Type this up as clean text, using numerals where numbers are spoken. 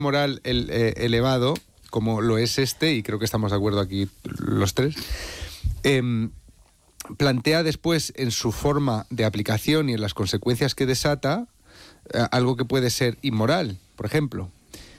moral elevado, como lo es este, y creo que estamos de acuerdo aquí los tres, plantea después en su forma de aplicación y en las consecuencias que desata algo que puede ser inmoral, por ejemplo.